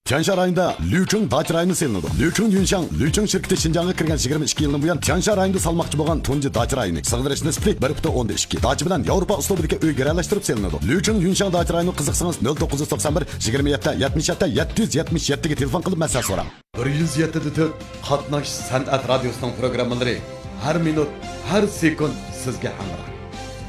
Tianshan rayonida Lyucheng dacha rayoni selinadi. Lyucheng Yunshang, Lyucheng shirkati Xinjiangga kirgan 22 yildan buyon Tianshan rayonida salmoqchi bo'lgan tunji dacha rayoni. Sig'dirish nisbati 1.2. Dacha bilan Yevropa uslubidagi uy garalashtirib selinadi. Lyucheng Yunshang dacha rayoni qiziqsangiz 0991 27 77 777 ga telefon qilib masala so'rang. 107.4 Qatnash san'at radiosining programmalari har minut, har sekund sizga hamroh.